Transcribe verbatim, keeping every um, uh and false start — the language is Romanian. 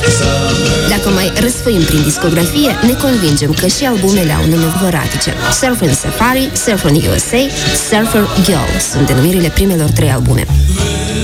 Dacă mai răsfăim prin discografie, ne convingem că și albumele au nume voratice. Surfer in Safari, Surfer in U S A, Surfer Girl sunt denumirile primelor trei albume.